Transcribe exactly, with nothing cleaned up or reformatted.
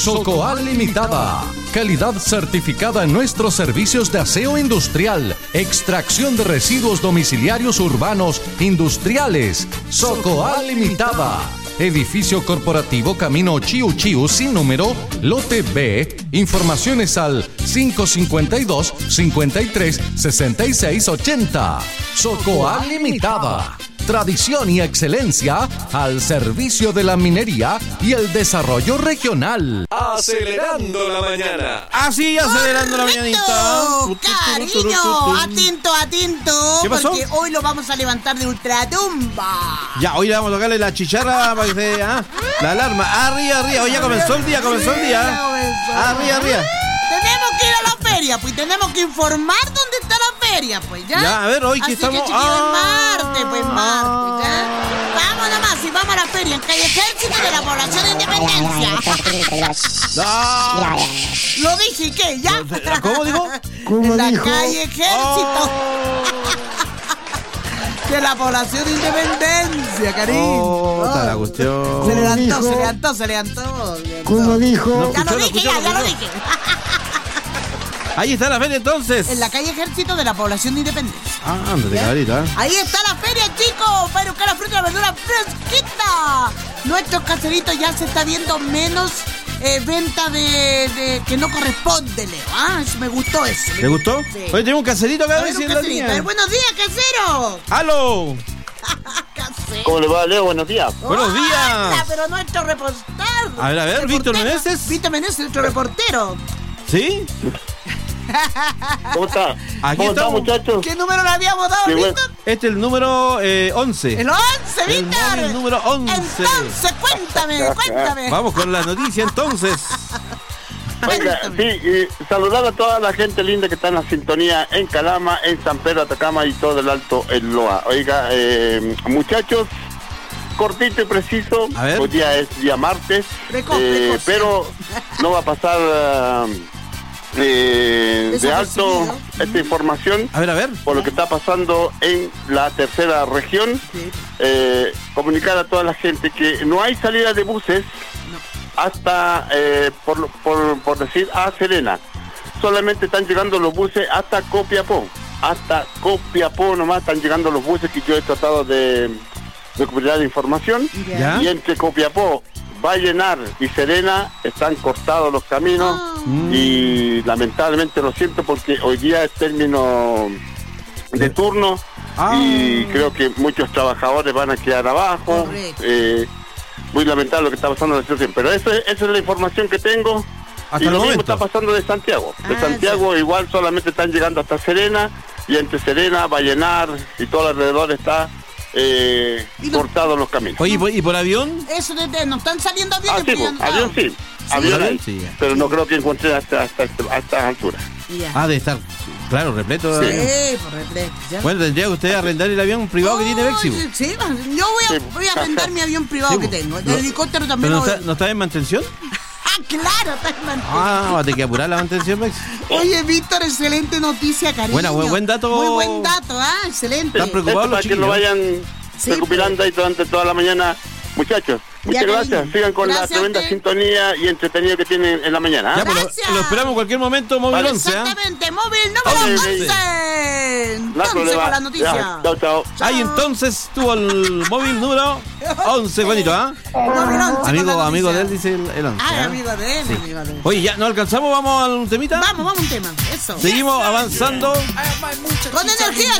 Socoal Limitada. Calidad certificada en nuestros servicios de aseo industrial, extracción de residuos domiciliarios urbanos industriales. Socoal Limitada. Edificio corporativo Camino Chiu Chiu sin número, lote B. Informaciones al cinco cinco dos, cincuenta y tres, sesenta y seis ochenta. Socoal Limitada. Tradición y excelencia al servicio de la minería y el desarrollo regional. Acelerando la mañana. Así, acelerando la mañanita. Cariño, atento, atento. ¿Qué pasó? Porque hoy lo vamos a levantar de ultratumba. Ya, hoy le vamos a tocarle la chicharra para que se... ¿ah? La alarma. Arriba, arriba. Hoy ya comenzó el día, comenzó el día. Arriba, arriba. Tenemos que ir a la feria, pues tenemos que informar dónde está la feria, pues ya. Ya, a ver, hoy que Así estamos. Que, chiquillos, ah, Marte, pues Marte, ya. Vamos nomás, y vamos a la feria en calle Ejército de la Población de Independencia. No. Lo dije, ¿qué? ¿Ya? ¿Cómo dijo? ¿Cómo en la dijo? calle Ejército. Oh. De la Población de Independencia, cariño. Oh, está la cuestión. Se levantó, dijo? se levantó, se levantó, se levantó. ¿Cómo dijo? Ya lo Escuchó, dije, escuchó, ya, ya lo escuchó. dije. Ahí está la feria entonces. En la calle Ejército de la Población de Independencia. Ah, ándate, cabrita. Ahí está la feria, chicos, para buscar la fruta y la verdura fresquita. Nuestros caseritos ya se está viendo menos eh, venta de, de que no corresponde, Leo. Ah, eso me gustó eso. ¿Te gustó? Sí. Hoy tenemos un caserito acá A a ver, ver si un en la caserito. A línea. ver, buenos días, casero. ¡Aló! Casero. ¿Cómo le va, Leo? Buenos días. Buenos días. Hola, pero nuestro reportero. A ver, a ver, Víctor Reportero. Meneses. Víctor Meneses, nuestro reportero. ¿Sí? ¿Cómo está? Aquí ¿Cómo está, estamos. muchachos? ¿Qué número le habíamos dado, Qué bueno. Víctor? Este es el número eh, once. El once, El Víctor. móvil número once. Entonces, cuéntame, cuéntame. Vamos con la noticia entonces. Oiga, sí, y saludar a toda la gente linda que está en la sintonía en Calama, en San Pedro Atacama y todo el Alto en Loa. Oiga, eh, muchachos, cortito y preciso. A ver. Hoy día es día martes, Precoz, eh, precoz. pero no va a pasar uh, eh, de alto Desapercibido. esta información. A ver, a ver. Por lo que está pasando en la tercera región, Sí. eh, comunicar a toda la gente que no hay salida de buses hasta, eh, por, lo- por, por decir, a Serena. Solamente están llegando los buses hasta Copiapó. Hasta Copiapó nomás están llegando los buses que yo he tratado de recuperar información. ¿Ya? Y entre Copiapó, Vallenar y Serena están cortados los caminos. Mm. Y lamentablemente lo siento porque hoy día es término de turno Ah. y creo que muchos trabajadores van a quedar abajo. Correcto. Eh, muy lamentable lo que está pasando en la situación, pero eso, es- esa es la información que tengo. Hasta y el lo mismo momento. está pasando de Santiago. De Ah, Santiago igual solamente están llegando hasta Serena y entre Serena, Vallenar y todo alrededor está eh, ¿Y no- cortados los caminos. Oye, ¿y por, y por avión? Eso de, de- no están saliendo Ah, aviones. sí, pues, pues, ya han avión dado. sí, avión hay, Sí. pero no creo que encuentre hasta, hasta, hasta, a estas alturas. Ya. Ah, de estar, claro, repleto. de Sí, avión. por repleto, ya. Bueno, tendría que usted arrendar el avión privado que tiene Bexi. Oye, Sí, yo voy a, Sí. voy a arrendar mi avión privado Sí, que pues. tengo. El No- helicóptero también ¿Pero no lo está, no está en mantención? Ah, claro, está en mantención. Ah, va a tener que apurar la mantención, Bexi. Oye, Víctor, excelente noticia, cariño. Buena, buen- buen dato. Muy buen dato, ah, excelente. Están preocupados Esto para los que lo chiquillos. vayan Sí, recuperando ahí durante toda la mañana. Muchachos, muchas cariño. gracias. Sigan con Gracias la a tremenda usted. sintonía y entretenido que tienen en la mañana. ¿ah? Ya, pues lo, Gracias. lo esperamos en cualquier momento, móvil Vale. once. ¿ah? Exactamente, móvil número Ok, ok. once. No hay Entonces, problema. con la noticia. Ya, chao, chao. Ahí entonces tuvo el móvil número once, bonito, ¿ah? Móvil once con la Amigo, noticia. amigo de él dice el, el once. Ay, ¿ah? amigo de él, Sí. amigo de él. Oye, ya, ¿no alcanzamos? ¿Vamos a un temita? Vamos, vamos a un tema. Eso. Seguimos avanzando. Con energía.